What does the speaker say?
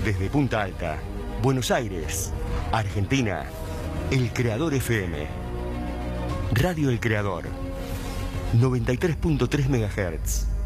Desde Punta Alta, Buenos Aires, Argentina, El Creador FM. Radio El Creador, 93.3 MHz.